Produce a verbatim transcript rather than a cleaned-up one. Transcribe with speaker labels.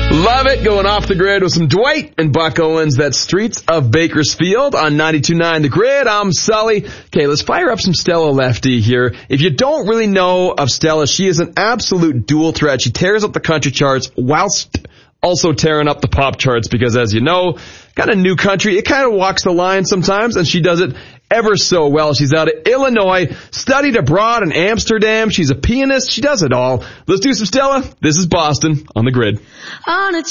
Speaker 1: Love it. Going off the grid with some Dwight and Buck Owens. That's Streets of Bakersfield on ninety-two point nine The Grid. I'm Sully. Okay, let's fire up some Stella Lefty here. If you don't really know of Stella, she is an absolute dual threat. She tears up the country charts whilst also tearing up the pop charts because, as you know, kind of new country, it kind of walks the line sometimes, and she does it ever so well. She's out of Illinois, studied abroad in Amsterdam. She's a pianist. She does it all. Let's do some Stella. This is Boston on The Grid.
Speaker 2: On a